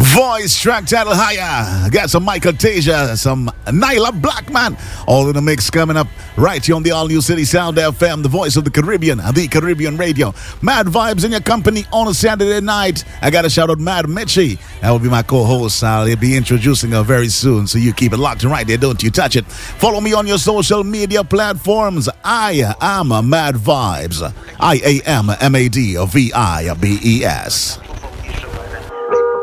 Voice track title higher. Got some Michael Tasia, some Nyla Blackman, all in the mix coming up right here on the All New City Sound FM, the voice of the Caribbean radio. Mad vibes in your company on a Saturday night. I got to shout out Mad Mitchie. That will be my co-host. I'll be introducing her very soon, so you keep it locked right there. Don't you touch it. Follow me on your social media platforms. I am Mad Vibes. IAMMADVIBES.